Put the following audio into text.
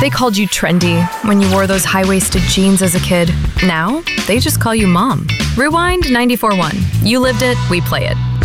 They called you trendy when you wore those high-waisted jeans as a kid. Now, they just call you Mom. Rewind 94.1. You lived it, we play it.